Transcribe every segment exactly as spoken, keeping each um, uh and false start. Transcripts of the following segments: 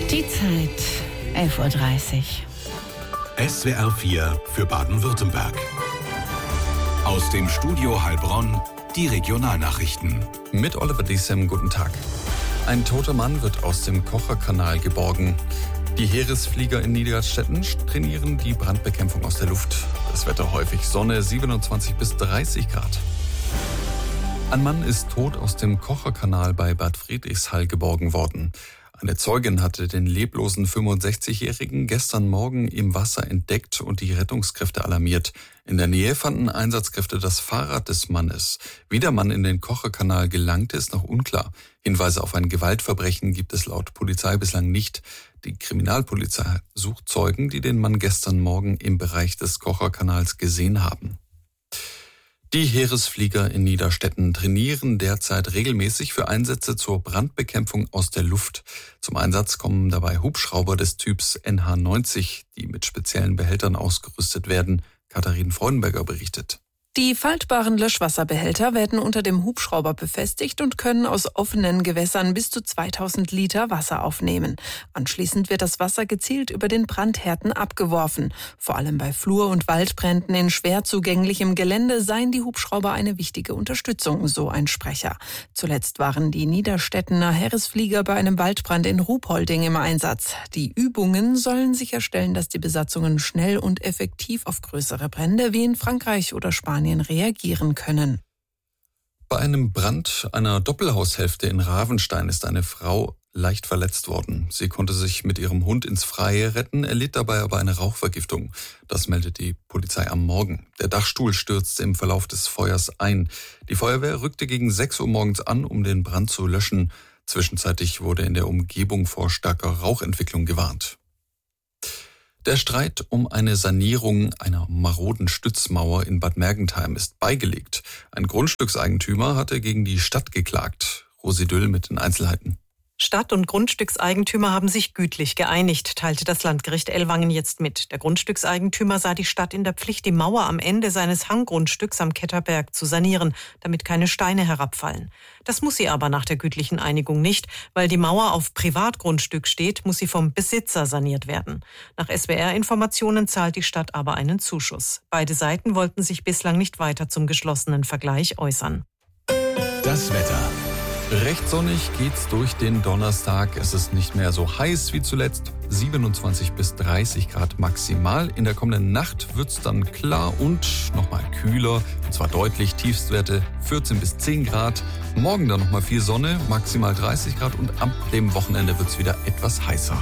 Die Zeit elf Uhr dreißig. S W R vier für Baden-Württemberg. Aus dem Studio Heilbronn die Regionalnachrichten. Mit Oliver Diesem, guten Tag. Ein toter Mann wird aus dem Kocherkanal geborgen. Die Heeresflieger in Niederstetten trainieren die Brandbekämpfung aus der Luft. Das Wetter häufig Sonne, siebenundzwanzig bis dreißig Grad. Ein Mann ist tot aus dem Kocherkanal bei Bad Friedrichshall geborgen worden. Eine Zeugin hatte den leblosen fünfundsechzigjährigen gestern Morgen im Wasser entdeckt und die Rettungskräfte alarmiert. In der Nähe fanden Einsatzkräfte das Fahrrad des Mannes. Wie der Mann in den Kocherkanal gelangte, ist noch unklar. Hinweise auf ein Gewaltverbrechen gibt es laut Polizei bislang nicht. Die Kriminalpolizei sucht Zeugen, die den Mann gestern Morgen im Bereich des Kocherkanals gesehen haben. Die Heeresflieger in Niederstetten trainieren derzeit regelmäßig für Einsätze zur Brandbekämpfung aus der Luft. Zum Einsatz kommen dabei Hubschrauber des Typs N H neunzig, die mit speziellen Behältern ausgerüstet werden. Katharin Freudenberger berichtet. Die faltbaren Löschwasserbehälter werden unter dem Hubschrauber befestigt und können aus offenen Gewässern bis zu zweitausend Liter Wasser aufnehmen. Anschließend wird das Wasser gezielt über den Brandhärten abgeworfen. Vor allem bei Flur- und Waldbränden in schwer zugänglichem Gelände seien die Hubschrauber eine wichtige Unterstützung, so ein Sprecher. Zuletzt waren die Niederstettener Heeresflieger bei einem Waldbrand in Ruhpolding im Einsatz. Die Übungen sollen sicherstellen, dass die Besatzungen schnell und effektiv auf größere Brände wie in Frankreich oder Spanien reagieren können. Bei einem Brand einer Doppelhaushälfte in Ravenstein ist eine Frau leicht verletzt worden. Sie konnte sich mit ihrem Hund ins Freie retten, erlitt dabei aber eine Rauchvergiftung. Das meldet die Polizei am Morgen. Der Dachstuhl stürzte im Verlauf des Feuers ein. Die Feuerwehr rückte gegen sechs Uhr morgens an, um den Brand zu löschen. Zwischenzeitlich wurde in der Umgebung vor starker Rauchentwicklung gewarnt. Der Streit um eine Sanierung einer maroden Stützmauer in Bad Mergentheim ist beigelegt. Ein Grundstückseigentümer hatte gegen die Stadt geklagt. Rosi Düll mit den Einzelheiten. Stadt- und Grundstückseigentümer haben sich gütlich geeinigt, teilte das Landgericht Ellwangen jetzt mit. Der Grundstückseigentümer sah die Stadt in der Pflicht, die Mauer am Ende seines Hanggrundstücks am Ketterberg zu sanieren, damit keine Steine herabfallen. Das muss sie aber nach der gütlichen Einigung nicht, weil die Mauer auf Privatgrundstück steht, muss sie vom Besitzer saniert werden. Nach S W R-Informationen zahlt die Stadt aber einen Zuschuss. Beide Seiten wollten sich bislang nicht weiter zum geschlossenen Vergleich äußern. Das Wetter. Recht sonnig geht's durch den Donnerstag. Es ist nicht mehr so heiß wie zuletzt. siebenundzwanzig bis dreißig Grad maximal. In der kommenden Nacht wird's dann klar und nochmal kühler. Und zwar deutlich. Tiefstwerte vierzehn bis zehn Grad. Morgen dann nochmal viel Sonne, maximal dreißig Grad. Und ab dem Wochenende wird's wieder etwas heißer.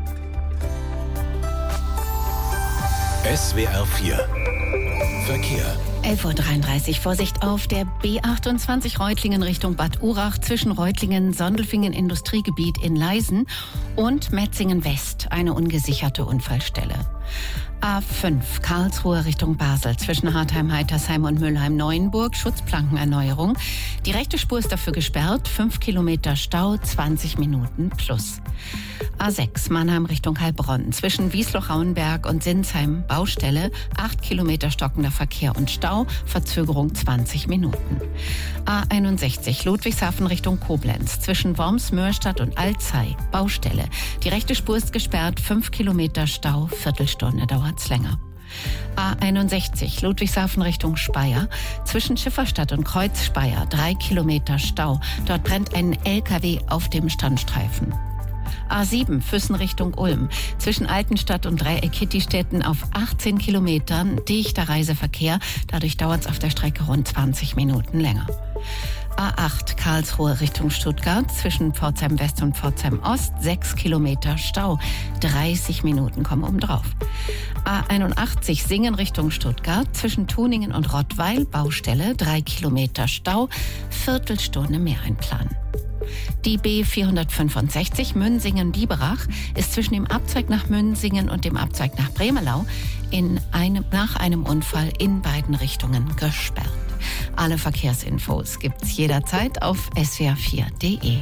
S W R vier Verkehr. elf Uhr dreiunddreißig. Vorsicht auf der B achtundzwanzig Reutlingen Richtung Bad Urach zwischen Reutlingen, Sondelfingen Industriegebiet in Leisen und Metzingen West. Eine ungesicherte Unfallstelle. A fünf Karlsruhe Richtung Basel zwischen Hartheim, Heitersheim und Mülheim-Neuenburg. Schutzplankenerneuerung. Die rechte Spur ist dafür gesperrt. fünf Kilometer Stau, zwanzig Minuten plus. A sechs Mannheim Richtung Heilbronn zwischen Wiesloch-Rauenberg und Sinsheim. Baustelle. acht Kilometer stockender Verkehr und Stau. Verzögerung zwanzig Minuten. A einundsechzig Ludwigshafen Richtung Koblenz zwischen Worms, Mörstadt und Alzey. Baustelle. Die rechte Spur ist gesperrt. fünf Kilometer Stau. Viertelstunde dauert's länger. A einundsechzig Ludwigshafen Richtung Speyer zwischen Schifferstadt und Kreuz-Speyer. drei Kilometer Stau. Dort brennt ein L K W auf dem Standstreifen. A sieben Füssen Richtung Ulm zwischen Altenstadt und Dreieck-Kittistädten auf achtzehn Kilometern dichter Reiseverkehr. Dadurch dauert es auf der Strecke rund zwanzig Minuten länger. A acht Karlsruhe Richtung Stuttgart zwischen Pforzheim West und Pforzheim Ost sechs Kilometer Stau. dreißig Minuten kommen obendrauf. A einundachtzig Singen Richtung Stuttgart zwischen Tuningen und Rottweil. Baustelle drei Kilometer Stau. Viertelstunde mehr einplanen. Die B vierhundertfünfundsechzig Münsingen-Biberach ist zwischen dem Abzweig nach Münsingen und dem Abzweig nach Bremelau in einem, nach einem Unfall in beiden Richtungen gesperrt. Alle Verkehrsinfos gibt's jederzeit auf S W R vier Punkt de.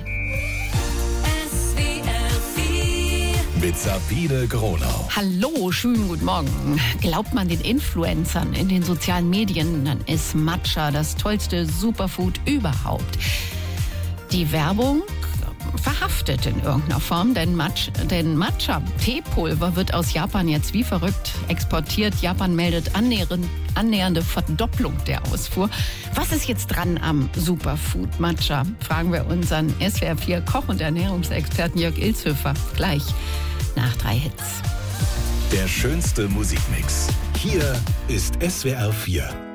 Mit Sabine Gronau. Hallo, schönen guten Morgen. Glaubt man den Influencern in den sozialen Medien, dann ist Matcha das tollste Superfood überhaupt. Die Werbung verhaftet in irgendeiner Form, denn, Match, denn Matcha-Teepulver wird aus Japan jetzt wie verrückt exportiert. Japan meldet annähernd, annähernde Verdopplung der Ausfuhr. Was ist jetzt dran am Superfood Matcha? Fragen wir unseren S W R vier Koch- und Ernährungsexperten Jörg Ilshöfer gleich nach drei Hits. Der schönste Musikmix. Hier ist S W R vier.